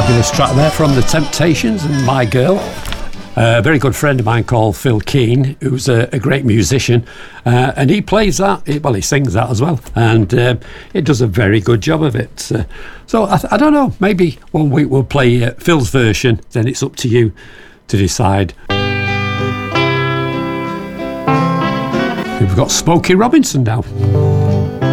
Fabulous track there from The Temptations and My Girl. A very good friend of mine called Phil Keane, who's a great musician, and he plays that, he sings that as well, and he does a very good job of it. So I don't know, maybe one week we'll play Phil's version, then it's up to you to decide. We've got Smokey Robinson now.